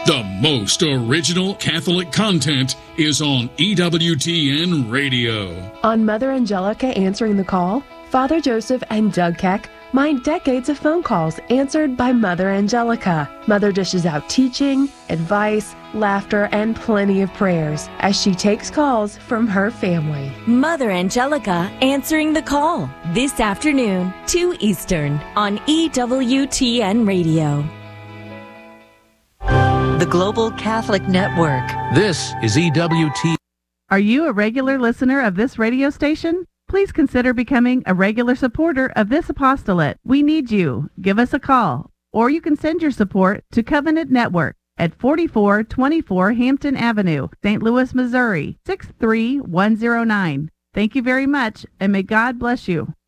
The most original Catholic content is on EWTN Radio. On Mother Angelica Answering the Call, Father Joseph and Doug Keck mine decades of phone calls answered by Mother Angelica. Mother dishes out teaching, advice, laughter, and plenty of prayers as she takes calls from her family. Mother Angelica Answering the Call, this afternoon, 2 Eastern, on EWTN Radio. The Global Catholic Network. This is EWT. Are you a regular listener of this radio station? Please consider becoming a regular supporter of this apostolate. We need you. Give us a call, or you can send your support to Covenant Network at 4424 Hampton Avenue, St. Louis, Missouri, 63109. Thank you very much, and may God bless you.